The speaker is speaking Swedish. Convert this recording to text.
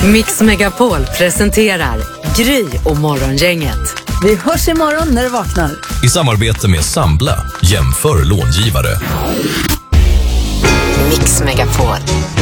Mix Megapol presenterar Gry och Morgongänget. Vi hörs imorgon när du vaknar. I samarbete med Sambla, jämför långivare. Mix Megapol.